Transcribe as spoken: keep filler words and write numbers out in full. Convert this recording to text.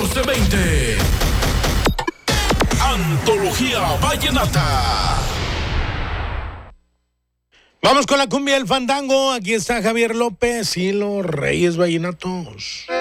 catorce veinte. Antología Vallenata. Vamos con la cumbia del fandango. Aquí está Javier López y los Reyes Vallenatos.